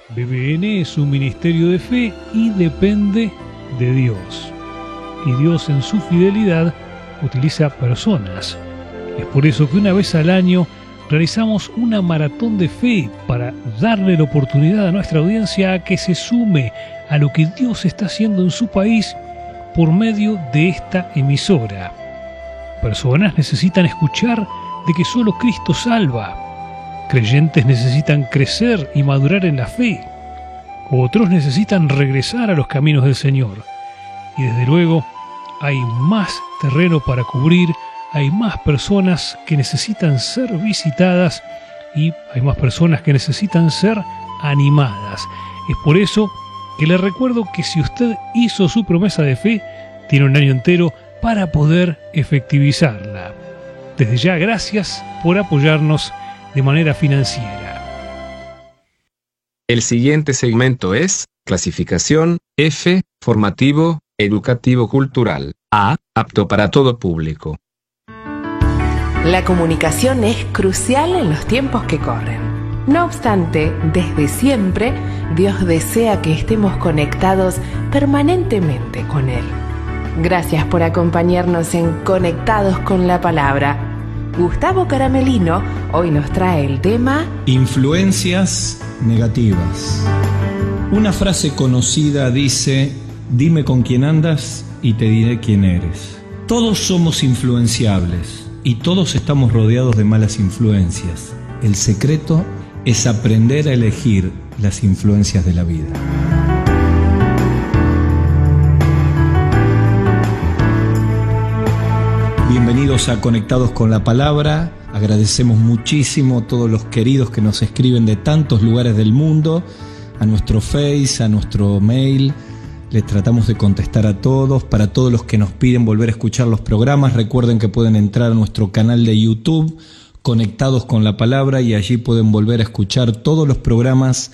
BBN es un ministerio de fe y depende de Dios. Y Dios en su fidelidad utiliza personas. Es por eso que una vez al año realizamos una maratón de fe para darle la oportunidad a nuestra audiencia a que se sume a lo que Dios está haciendo en su país por medio de esta emisora. Personas necesitan escuchar de que solo Cristo salva. Creyentes necesitan crecer y madurar en la fe. Otros necesitan regresar a los caminos del Señor. Y desde luego, hay más terreno para cubrir, hay más personas que necesitan ser visitadas y hay más personas que necesitan ser animadas. Es por eso que le recuerdo que si usted hizo su promesa de fe, tiene un año entero para poder efectivizarla. Desde ya, gracias por apoyarnos de manera financiera. El siguiente segmento es clasificación F, formativo, educativo cultural. A, apto para todo público. La comunicación es crucial en los tiempos que corren. No obstante, desde siempre, Dios desea que estemos conectados permanentemente con Él. Gracias por acompañarnos en Conectados con la Palabra. Gustavo Caramelino hoy nos trae el tema Influencias negativas. Una frase conocida dice: dime con quién andas y te diré quién eres. Todos somos influenciables y todos estamos rodeados de malas influencias. El secreto es aprender a elegir las influencias de la vida. Bienvenidos a Conectados con la Palabra. Agradecemos muchísimo a todos los queridos que nos escriben de tantos lugares del mundo, a nuestro Face, a nuestro mail. Les tratamos de contestar a todos. Para todos los que nos piden volver a escuchar los programas, recuerden que pueden entrar a nuestro canal de YouTube, Conectados con la Palabra, y allí pueden volver a escuchar todos los programas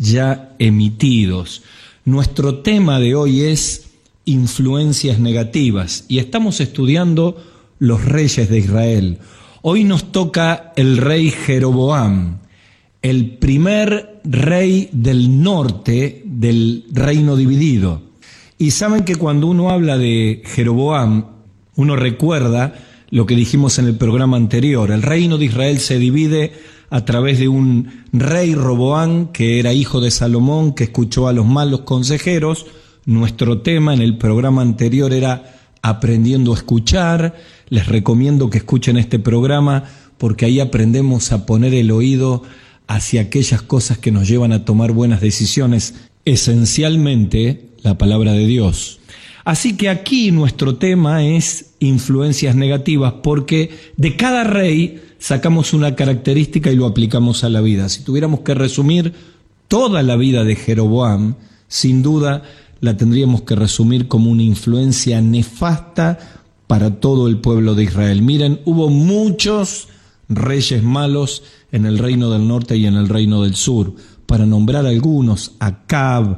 ya emitidos. Nuestro tema de hoy es influencias negativas y estamos estudiando los reyes de Israel. Hoy nos toca el rey Jeroboam, el primer rey del norte del reino dividido. Y saben que cuando uno habla de Jeroboam, uno recuerda lo que dijimos en el programa anterior. El reino de Israel se divide a través de un rey Roboam, que era hijo de Salomón, que escuchó a los malos consejeros. Nuestro tema en el programa anterior era aprendiendo a escuchar. Les recomiendo que escuchen este programa porque ahí aprendemos a poner el oído hacia aquellas cosas que nos llevan a tomar buenas decisiones, esencialmente la palabra de Dios. Así que aquí nuestro tema es influencias negativas, porque de cada rey sacamos una característica y lo aplicamos a la vida. Si tuviéramos que resumir toda la vida de Jeroboam, sin duda la tendríamos que resumir como una influencia nefasta para todo el pueblo de Israel. Miren, hubo muchos reyes malos en el reino del norte y en el reino del sur. Para nombrar algunos: Acab,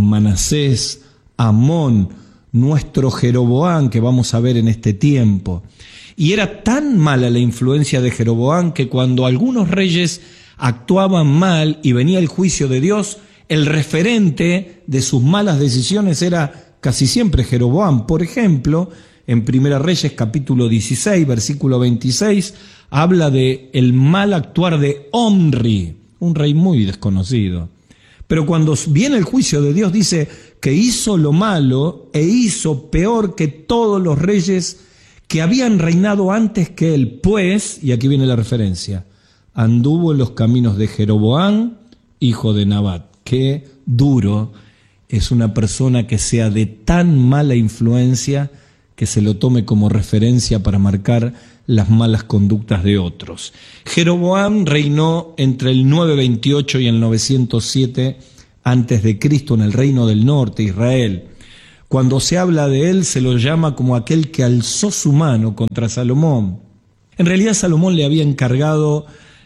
Manasés, Amón, nuestro Jeroboam que vamos a ver en este tiempo. Y era tan mala la influencia de Jeroboam que cuando algunos reyes actuaban mal y venía el juicio de Dios, el referente de sus malas decisiones era casi siempre Jeroboam. Por ejemplo, en Primera Reyes capítulo 16, versículo 26, habla de el mal actuar de Omri, un rey muy desconocido. Pero cuando viene el juicio de Dios dice que hizo lo malo e hizo peor que todos los reyes que habían reinado antes que él, pues, y aquí viene la referencia, anduvo en los caminos de Jeroboam, hijo de Nabat. Qué duro es una persona que sea de tan mala influencia que se lo tome como referencia para marcar las malas conductas de otros. Jeroboam reinó entre el 928 y el 907 antes de Cristo en el reino del norte, Israel. Cuando se habla de él se lo llama como aquel que alzó su mano contra Salomón. En realidad Salomón le había encargado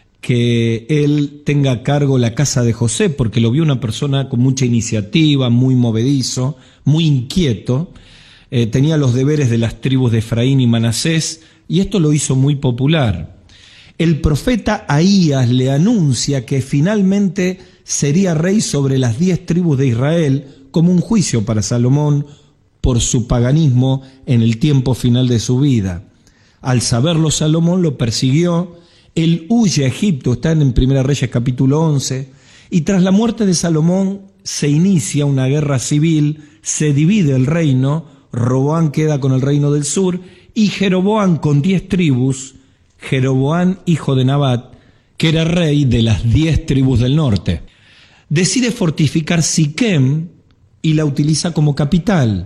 que él tenga a cargo la casa de José, porque lo vio una persona con mucha iniciativa, muy movedizo, muy inquieto. Tenía los deberes de las tribus de Efraín y Manasés, y esto lo hizo muy popular. El profeta Ahías le anuncia que finalmente sería rey sobre las 10 tribus de Israel, como un juicio para Salomón por su paganismo en el tiempo final de su vida. Al saberlo, Salomón lo persiguió, él huye a Egipto, está en 1 Reyes capítulo 11, y tras la muerte de Salomón se inicia una guerra civil, se divide el reino, Roboam queda con el reino del sur, y Jeroboam con 10 tribus, Jeroboam hijo de Nabat, que era rey de las 10 tribus del norte. Decide fortificar Siquem y la utiliza como capital.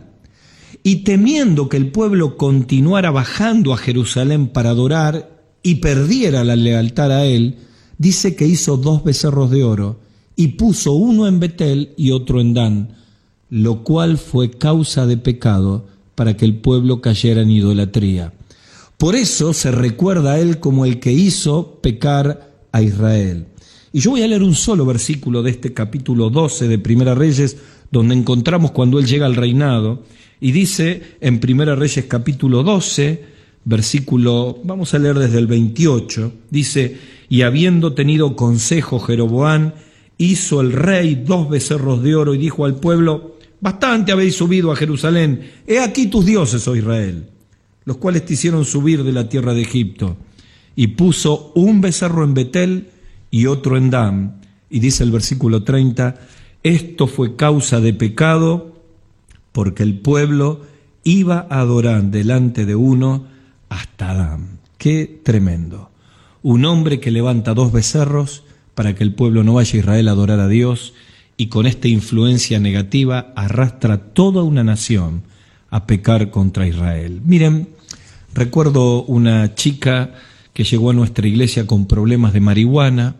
Y temiendo que el pueblo continuara bajando a Jerusalén para adorar y perdiera la lealtad a él, dice que hizo 2 becerros de oro y puso uno en Betel y otro en Dan, lo cual fue causa de pecado para que el pueblo cayera en idolatría. Por eso se recuerda a él como el que hizo pecar a Israel. Y yo voy a leer un solo versículo de este capítulo 12 de Primera Reyes, donde encontramos cuando él llega al reinado, y dice en Primera Reyes capítulo 12, versículo, vamos a leer desde el 28, dice: y habiendo tenido consejo Jeroboam, hizo el rey 2 becerros de oro y dijo al pueblo: bastante habéis subido a Jerusalén, he aquí tus dioses, oh Israel, los cuales te hicieron subir de la tierra de Egipto. Y puso un becerro en Betel y otro en Dan. Y dice el versículo 30, esto fue causa de pecado, porque el pueblo iba a adorar delante de uno hasta Dan. Qué tremendo. Un hombre que levanta 2 becerros para que el pueblo no vaya a Israel a adorar a Dios, y con esta influencia negativa arrastra toda una nación a pecar contra Israel. Miren, recuerdo una chica que llegó a nuestra iglesia con problemas de marihuana,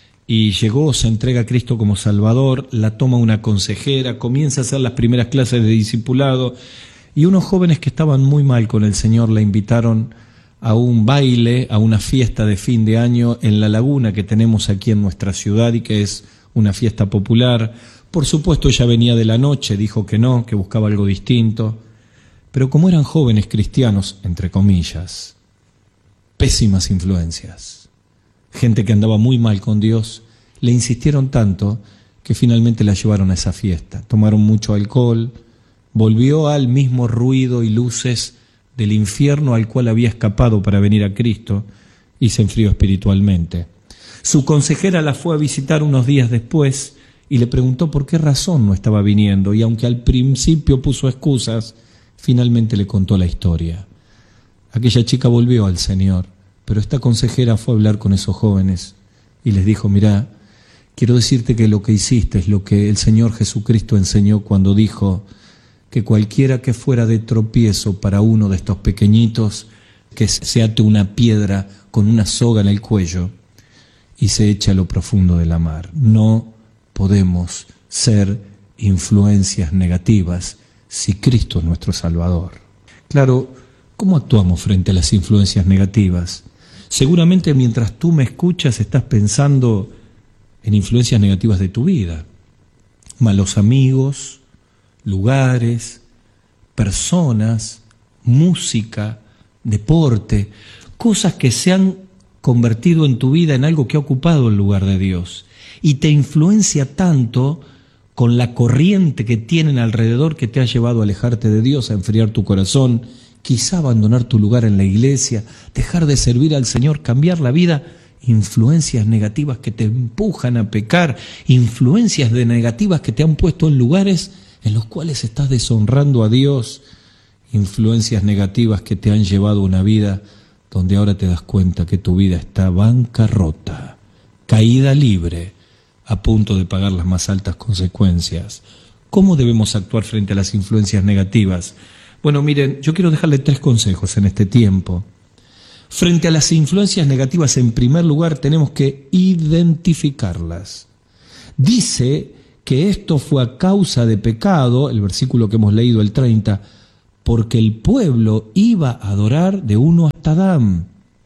y llegó, se entrega a Cristo como Salvador, la toma una consejera, comienza a hacer las primeras clases de discipulado, y unos jóvenes que estaban muy mal con el Señor la invitaron a un baile, a una fiesta de fin de año en la laguna que tenemos aquí en nuestra ciudad y que es una fiesta popular. Por supuesto ella venía de la noche, dijo que no, que buscaba algo distinto, pero como eran jóvenes cristianos, entre comillas, pésimas influencias, gente que andaba muy mal con Dios, le insistieron tanto que finalmente la llevaron a esa fiesta. Tomaron mucho alcohol, volvió al mismo ruido y luces del infierno al cual había escapado para venir a Cristo, y se enfrió espiritualmente. Su consejera la fue a visitar unos días después y le preguntó por qué razón no estaba viniendo, y aunque al principio puso excusas, finalmente le contó la historia. Aquella chica volvió al Señor, pero esta consejera fue a hablar con esos jóvenes y les dijo: mirá, quiero decirte que lo que hiciste es lo que el Señor Jesucristo enseñó cuando dijo que cualquiera que fuera de tropiezo para uno de estos pequeñitos, que se ate una piedra con una soga en el cuello y se eche a lo profundo de la mar. No podemos ser influencias negativas si Cristo es nuestro Salvador. Claro, ¿cómo actuamos frente a las influencias negativas? Seguramente mientras tú me escuchas estás pensando en influencias negativas de tu vida. Malos amigos, lugares, personas, música, deporte, cosas que se han convertido en tu vida en algo que ha ocupado el lugar de Dios y te influencia tanto con la corriente que tienen alrededor que te ha llevado a alejarte de Dios, a enfriar tu corazón, quizá abandonar tu lugar en la iglesia, dejar de servir al Señor, cambiar la vida. Influencias negativas que te empujan a pecar, influencias negativas que te han puesto en lugares en los cuales estás deshonrando a Dios, influencias negativas que te han llevado a una vida donde ahora te das cuenta que tu vida está bancarrota, caída libre, a punto de pagar las más altas consecuencias. ¿Cómo debemos actuar frente a las influencias negativas? Bueno, miren, yo quiero dejarle 3 consejos en este tiempo. Frente a las influencias negativas, en primer lugar, tenemos que identificarlas. Dice que esto fue a causa de pecado, el versículo que hemos leído, el 30, porque el pueblo iba a adorar de uno hasta Dan.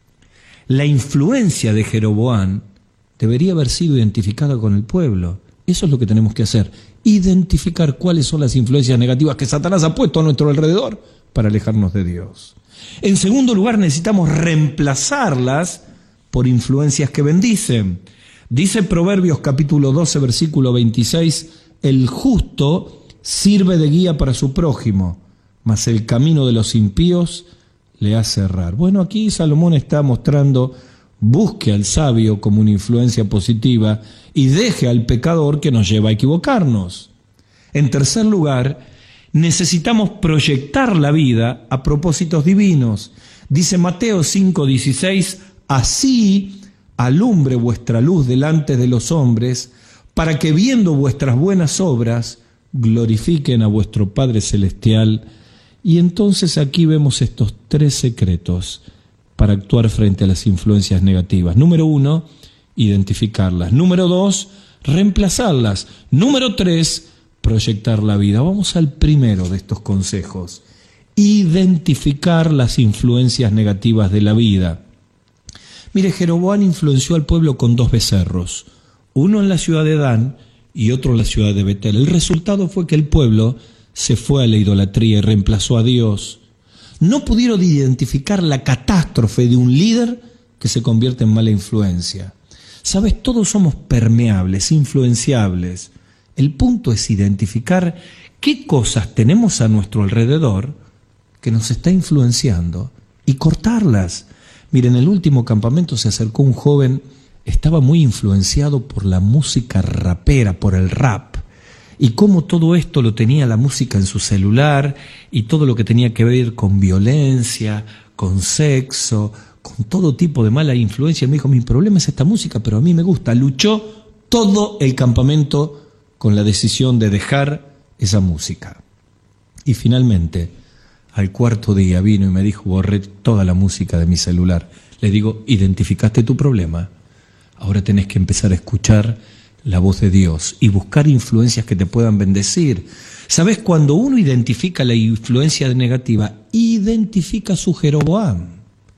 La influencia de Jeroboam debería haber sido identificada con el pueblo. Eso es lo que tenemos que hacer, identificar cuáles son las influencias negativas que Satanás ha puesto a nuestro alrededor para alejarnos de Dios. En segundo lugar, necesitamos reemplazarlas por influencias que bendicen. Dice Proverbios capítulo 12, versículo 26, el justo sirve de guía para su prójimo, mas el camino de los impíos le hace errar. Bueno, aquí Salomón está mostrando, busque al sabio como una influencia positiva y deje al pecador que nos lleva a equivocarnos. En tercer lugar, necesitamos proyectar la vida a propósitos divinos. Dice Mateo 5:16, así alumbre vuestra luz delante de los hombres, para que viendo vuestras buenas obras, glorifiquen a vuestro Padre Celestial. Y entonces aquí vemos estos 3 secretos para actuar frente a las influencias negativas. Número 1, identificarlas. Número 2, reemplazarlas. Número 3, proyectar la vida. Vamos al primero de estos consejos. Identificar las influencias negativas de la vida. Mire, Jeroboam influenció al pueblo con 2 becerros, uno en la ciudad de Dan y otro en la ciudad de Betel. El resultado fue que el pueblo se fue a la idolatría y reemplazó a Dios. No pudieron identificar la catástrofe de un líder que se convierte en mala influencia. Sabes, todos somos permeables, influenciables. El punto es identificar qué cosas tenemos a nuestro alrededor que nos está influenciando y cortarlas. Miren, en el último campamento se acercó un joven, estaba muy influenciado por la música rapera, por el rap, y cómo todo esto lo tenía la música en su celular, y todo lo que tenía que ver con violencia, con sexo, con todo tipo de mala influencia. Me dijo, mi problema es esta música, pero a mí me gusta. Luchó todo el campamento con la decisión de dejar esa música. Y finalmente, al 4.º día vino y me dijo, borré toda la música de mi celular. Le digo, identificaste tu problema, ahora tenés que empezar a escuchar la voz de Dios y buscar influencias que te puedan bendecir. ¿Sabes? Cuando uno identifica la influencia negativa, identifica su Jeroboam.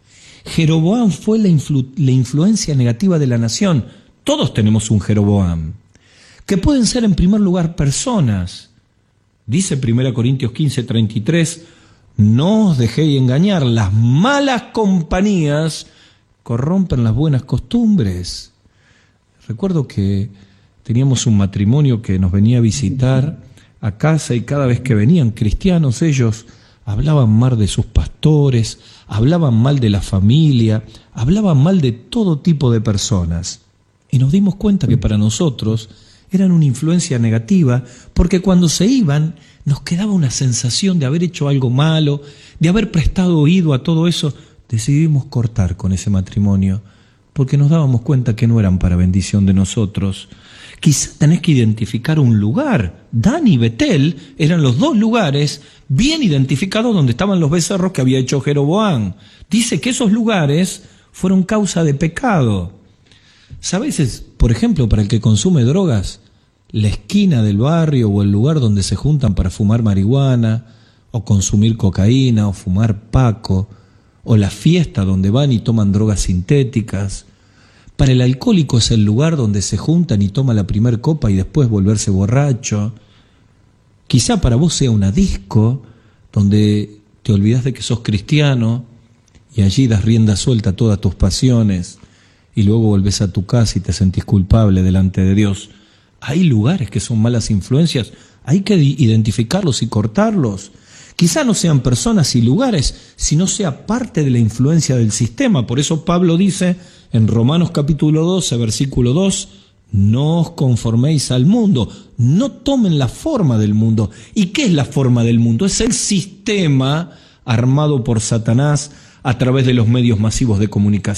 Jeroboam fue la influencia negativa de la nación. Todos tenemos un Jeroboam, que pueden ser en primer lugar personas. Dice 1 Corintios 15:33, no os dejéis engañar, las malas compañías corrompen las buenas costumbres. Recuerdo que teníamos un matrimonio que nos venía a visitar a casa y cada vez que venían cristianos ellos hablaban mal de sus pastores, hablaban mal de la familia, hablaban mal de todo tipo de personas. Y nos dimos cuenta que para nosotros eran una influencia negativa, porque cuando se iban nos quedaba una sensación de haber hecho algo malo, de haber prestado oído a todo eso. Decidimos cortar con ese matrimonio, porque nos dábamos cuenta que no eran para bendición de nosotros. Quizá tenés que identificar un lugar. Dan y Betel eran los 2 lugares bien identificados donde estaban los becerros que había hecho Jeroboam. Dice que esos lugares fueron causa de pecado. ¿Sabes? Por ejemplo, para el que consume drogas, la esquina del barrio o el lugar donde se juntan para fumar marihuana, o consumir cocaína, o fumar paco, o la fiesta donde van y toman drogas sintéticas. Para el alcohólico es el lugar donde se juntan y toma la primer copa y después volverse borracho. Quizá para vos sea una disco donde te olvidás de que sos cristiano y allí das rienda suelta a todas tus pasiones y luego volvés a tu casa y te sentís culpable delante de Dios. Hay lugares que son malas influencias, hay que identificarlos y cortarlos. Quizá no sean personas y lugares, sino sea parte de la influencia del sistema. Por eso Pablo dice en Romanos capítulo 12, versículo 2, no os conforméis al mundo, no tomen la forma del mundo. ¿Y qué es la forma del mundo? Es el sistema armado por Satanás a través de los medios masivos de comunicación.